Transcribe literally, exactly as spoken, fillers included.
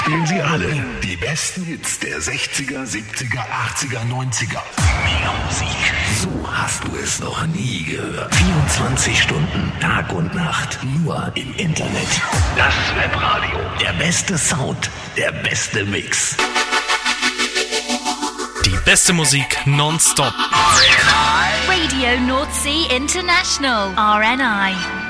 spielen sie alle. Die besten Hits der sechziger, siebziger, achtziger, neunziger. Mehr Musik. So hast du es noch nie gehört. vierundzwanzig Stunden, Tag und Nacht. Nur im Internet. Das Webradio. Der beste Sound. Der beste Mix. Die beste Musik nonstop. Radio North Sea International. R N I.